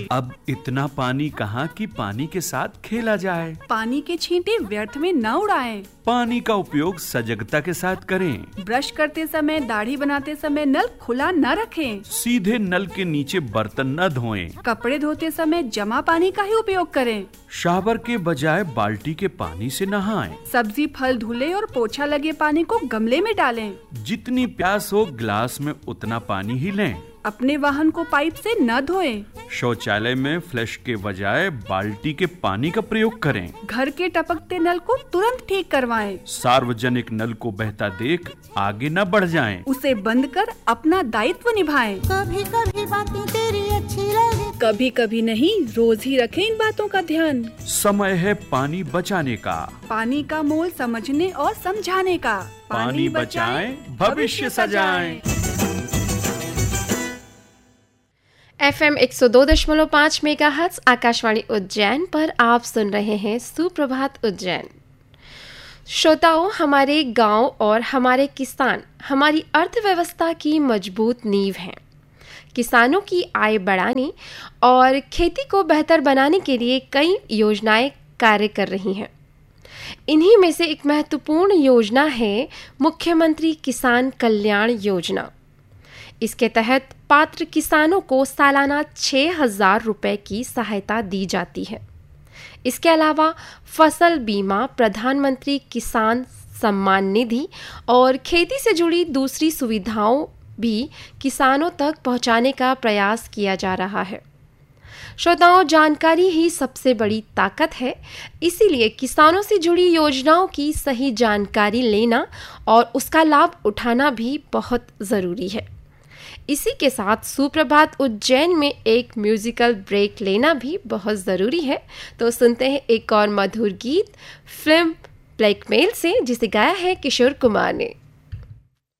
अब इतना पानी कहाँ कि पानी के साथ खेला जाए। पानी के छींटे व्यर्थ में न उड़ाएं। पानी का उपयोग सजगता के साथ करें। ब्रश करते समय, दाढ़ी बनाते समय नल खुला न रखें। सीधे नल के नीचे बर्तन न धोएं। कपड़े धोते समय जमा पानी का ही उपयोग करें। शावर के बजाय बाल्टी के पानी से नहाएं। सब्जी फल धुले और पोछा लगे पानी को गमले में डालें। जितनी प्यास हो गिलास में उतना पानी ही लें। अपने वाहन को पाइप से न धोएं। शौचालय में फ्लश के बजाय बाल्टी के पानी का प्रयोग करें। घर के टपकते नल को तुरंत ठीक करवाएं। सार्वजनिक नल को बहता देख आगे न बढ़ जाएं। उसे बंद कर अपना दायित्व निभाएं। कभी कभी बातें तेरी अच्छी लगे, कभी कभी नहीं, रोज ही रखें इन बातों का ध्यान। समय है पानी बचाने का। पानी का मोल समझने और समझाने का। पानी बचाएं, भविष्य सजाएं। FM 102.5 मेगाहर्ट्ज आकाशवाणी उज्जैन पर आप सुन रहे हैं सुप्रभात उज्जैन। श्रोताओं, हमारे गांव और हमारे किसान हमारी अर्थव्यवस्था की मजबूत नींव हैं। किसानों की आय बढ़ाने और खेती को बेहतर बनाने के लिए कई योजनाएं कार्य कर रही हैं। इन्हीं में से एक महत्वपूर्ण योजना है मुख्यमंत्री किसान कल्याण योजना। इसके तहत पात्र किसानों को सालाना 6,000 रुपए की सहायता दी जाती है। इसके अलावा फसल बीमा, प्रधानमंत्री किसान सम्मान निधि और खेती से जुड़ी दूसरी सुविधाओं भी किसानों तक पहुंचाने का प्रयास किया जा रहा है। श्रोताओं, जानकारी ही सबसे बड़ी ताकत है, इसीलिए किसानों से जुड़ी योजनाओं की सही जानकारी लेना और उसका लाभ उठाना भी बहुत ज़रूरी है। इसी के साथ सुप्रभात उज्जैन में एक म्यूजिकल ब्रेक लेना भी बहुत ज़रूरी है। तो सुनते हैं एक और मधुर गीत फिल्म ब्लैकमेल से, जिसे गाया है किशोर कुमार ने।